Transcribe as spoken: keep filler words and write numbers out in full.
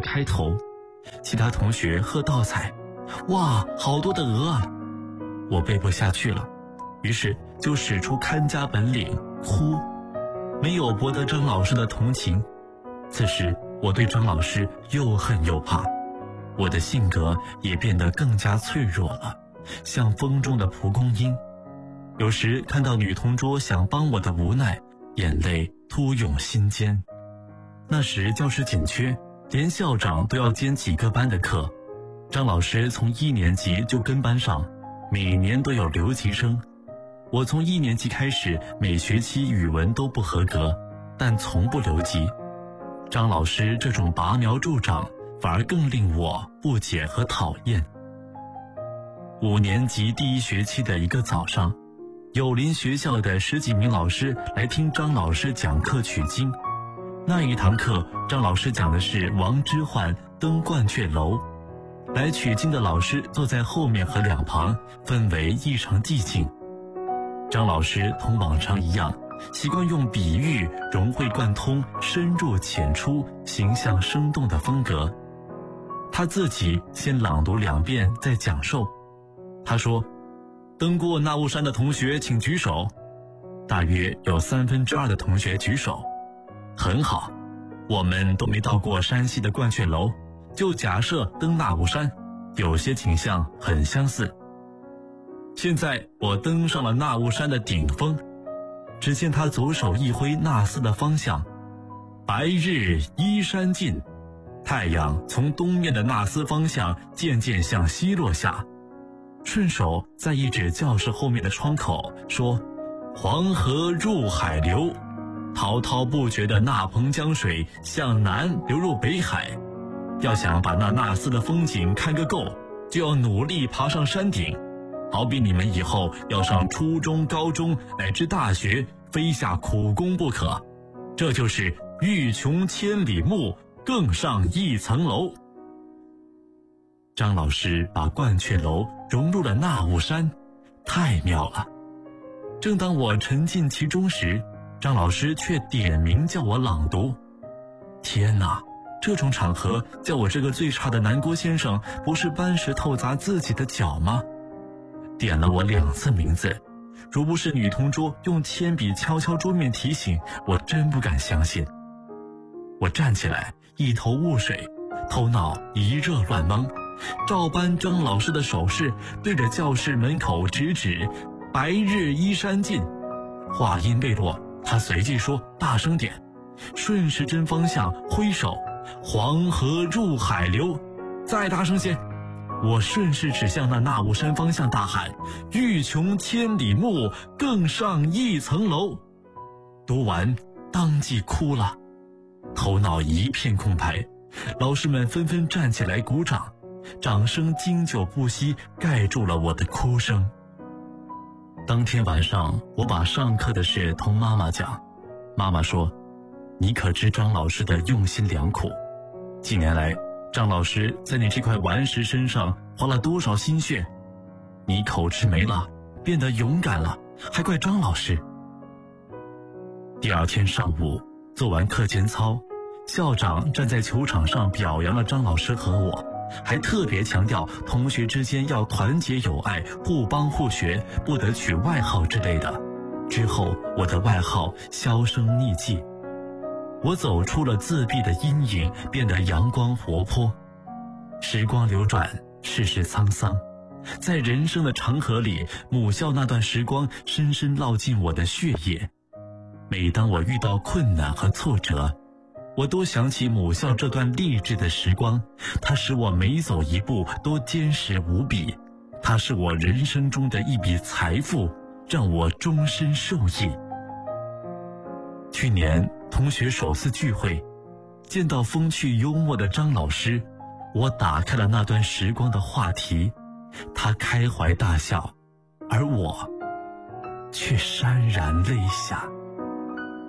开头，其他同学喝倒彩，哇，好多的鹅啊！我背不下去了，于是就使出看家本领，哭。没有博得张老师的同情，此时我对张老师又恨又怕，我的性格也变得更加脆弱了，像风中的蒲公英。有时看到女同桌想帮我的无奈，眼泪突涌心间。那时教室紧缺，连校长都要兼几个班的课，张老师从一年级就跟班上，每年都有留级生。我从一年级开始，每学期语文都不合格，但从不留级。张老师这种拔苗助长，反而更令我不解和讨厌。五年级第一学期的一个早上，友邻学校的十几名老师来听张老师讲课取经。那一堂课，张老师讲的是王之涣登鹳雀楼。来取经的老师坐在后面和两旁，氛围异常寂静。张老师同往常一样，习惯用比喻融会贯通、深入浅出、形象生动的风格。他自己先朗读两遍再讲授。他说，登过纳雾山的同学请举手。大约有三分之二的同学举手。很好，我们都没到过山西的鹳雀楼，就假设登纳雾山，有些景象很相似。现在我登上了纳雾山的顶峰，只见他左手一挥纳寺的方向，白日依山尽，太阳从东面的纳寺方向渐渐向西落下，顺手在一指教室后面的窗口说，黄河入海流，滔滔不绝的纳彭江水向南流入北海，要想把那纳寺的风景看个够，就要努力爬上山顶，好比你们以后要上初中、高中乃至大学，非下苦功不可。这就是欲穷千里目，更上一层楼。张老师把鹳雀楼融入了纳雾山，太妙了。正当我沉浸其中时，张老师却点名叫我朗读。天哪，这种场合叫我这个最差的南郭先生，不是搬石头砸自己的脚吗？点了我两次名字，如不是女同桌用铅笔敲敲桌面提醒，我真不敢相信。我站起来，一头雾水，头脑一热乱懵，照搬张老师的手势，对着教室门口直指，白日依山尽。话音未落，他随即说，大声点，顺时针方向挥手，黄河入海流，再大声些。我顺势指向那纳雾山方向大喊，欲穷千里目，更上一层楼。读完当即哭了，头脑一片空白，老师们纷纷站起来鼓掌，掌声经久不息，盖住了我的哭声。当天晚上，我把上课的事同妈妈讲，妈妈说，你可知张老师的用心良苦？几年来，张老师在你这块顽石身上花了多少心血？你口吃没了，变得勇敢了，还怪张老师。第二天上午做完课间操，校长站在球场上表扬了张老师和我，还特别强调同学之间要团结友爱，互帮互学，不得取外号之类的。之后我的外号销声匿迹，我走出了自闭的阴影，变得阳光活泼。时光流转，世事沧桑，在人生的长河里，母校那段时光深深烙进我的血液。每当我遇到困难和挫折，我都想起母校这段励志的时光，它使我每走一步都坚实无比，它是我人生中的一笔财富，让我终身受益。去年同学首次聚会，见到风趣幽默的张老师，我打开了那段时光的话题，他开怀大笑，而我却潸然泪下。